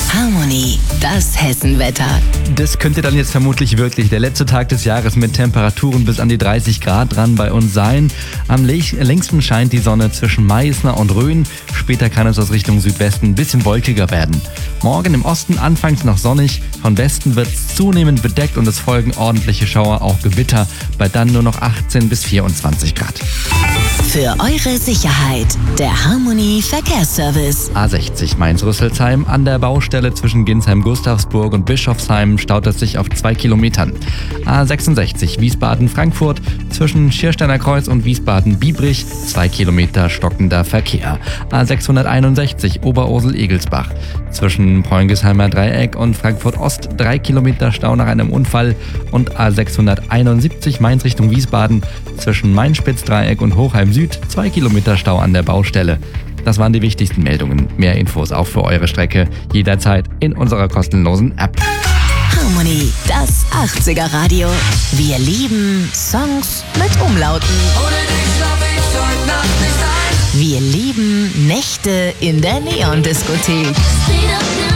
Harmony, das Hessenwetter. Das könnte dann jetzt vermutlich wirklich der letzte Tag des Jahres mit Temperaturen bis an die 30 Grad dran bei uns sein. Am längsten scheint die Sonne zwischen Meißner und Rhön. Später kann es aus Richtung Südwesten ein bisschen wolkiger werden. Morgen im Osten anfangs noch sonnig. Von Westen wird es zunehmend bedeckt und es folgen ordentliche Schauer, auch Gewitter, bei dann nur noch 18 bis 24 Grad. Für eure Sicherheit, der Harmony Verkehrsservice. A60 Mainz-Rüsselsheim. An der Baustelle zwischen Ginsheim-Gustavsburg und Bischofsheim staut es sich auf 2 Kilometern. A66 Wiesbaden-Frankfurt. Zwischen Schiersteiner Kreuz und Wiesbaden-Biebrich 2 Kilometer stockender Verkehr. A661 Oberursel-Egelsbach. Zwischen Preungesheimer Dreieck und Frankfurt-Ost 3 Kilometer Stau nach einem Unfall. Und A671 Mainz Richtung Wiesbaden. Zwischen Mainspitz-Dreieck und Hochheim Süd 2 Kilometer Stau an der Baustelle. Das waren die wichtigsten Meldungen. Mehr Infos auch für eure Strecke jederzeit in unserer kostenlosen App. Harmony, das 80er Radio. Wir lieben Songs mit Umlauten. Ohne dich schlaf ich heute Nacht nicht ein. Wir lieben Nächte in der Neon-Diskothek. Speed up